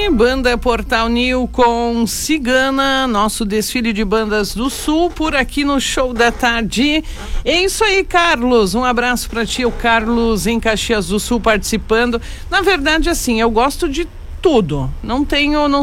aí, Banda Portal New com Cigana, nosso desfile de bandas do Sul, por aqui no Show da Tarde. É isso aí, Carlos, um abraço pra ti, o Carlos em Caxias do Sul participando. Na verdade, assim, eu gosto de tudo, não